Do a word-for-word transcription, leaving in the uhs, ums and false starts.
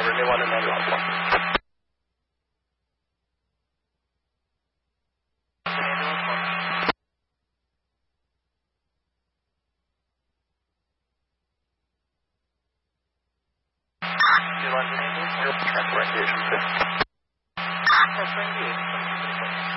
New one and then last one. New one, transfer engagement. Transfer engagement.